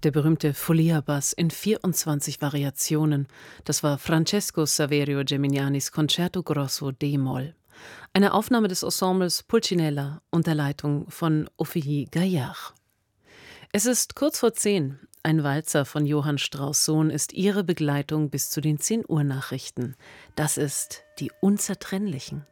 Der berühmte Folia-Bass in 24 Variationen. Das war Francesco Saverio Geminianis Concerto Grosso d-Moll. Eine Aufnahme des Ensembles Pulcinella unter Leitung von Ophélie Gaillard. Es ist kurz vor 10. Ein Walzer von Johann Strauss Sohn ist Ihre Begleitung bis zu den 10 Uhr Nachrichten. Das ist Die Unzertrennlichen.